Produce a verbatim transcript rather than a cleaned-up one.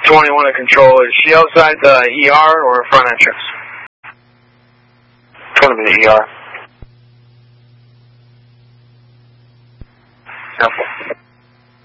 twenty-one to control. Is she outside the E R or front entrance? twenty minute E R. Okay.